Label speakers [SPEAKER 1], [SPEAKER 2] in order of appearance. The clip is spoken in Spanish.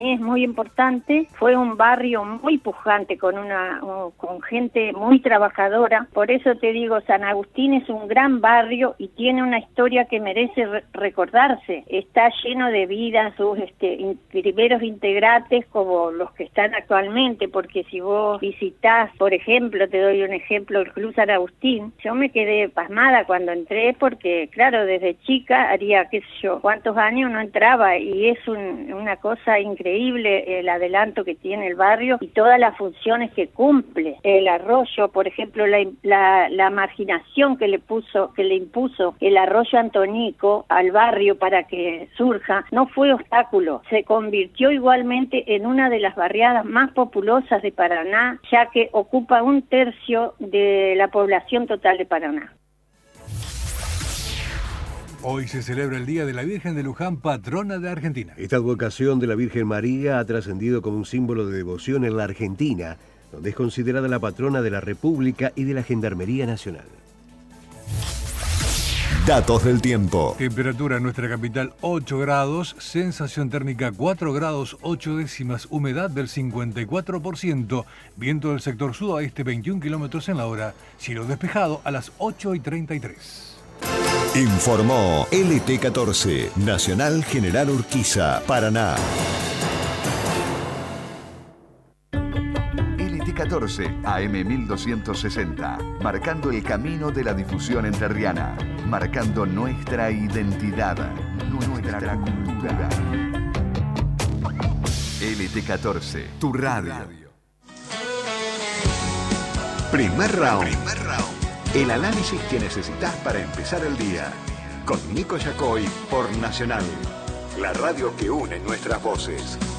[SPEAKER 1] es muy importante. Fue un barrio muy pujante con gente muy trabajadora. Por eso te digo, San Agustín es un gran barrio y tiene una historia que merece recordarse. Está lleno de vida, sus primeros integrantes como los que están actualmente, porque si vos visitás, por ejemplo, te doy un ejemplo, el Club San Agustín, yo me quedé pasmada cuando entré porque, claro, desde chica haría, qué sé yo, cuántos años no entraba, y es una cosa increíble el adelanto que tiene el barrio y todas las funciones que cumple. El arroyo, por ejemplo, la marginación que le impuso el arroyo Antonico al barrio para que surja, no fue obstáculo, se convirtió igualmente en una de las barriadas más populosas de Paraná, ya que ocupa 1/3 de la población total de Paraná.
[SPEAKER 2] Hoy se celebra el Día de la Virgen de Luján, patrona de Argentina.
[SPEAKER 3] Esta advocación de la Virgen María ha trascendido como un símbolo de devoción en la Argentina, donde es considerada la patrona de la República y de la Gendarmería Nacional.
[SPEAKER 4] Datos del tiempo.
[SPEAKER 2] Temperatura en nuestra capital 8 grados, sensación térmica 4 grados 8 décimas, humedad del 54%, viento del sector sudoeste 21 kilómetros en la hora, cielo despejado a las 8:33.
[SPEAKER 4] Informó LT14, Nacional General Urquiza, Paraná. LT14, AM 1260, marcando el camino de la difusión entrerriana, marcando nuestra identidad, nuestra cultura. LT14, tu radio. Primer round. El análisis que necesitas para empezar el día. Con Nico Yacoy por Nacional, la radio que une nuestras voces.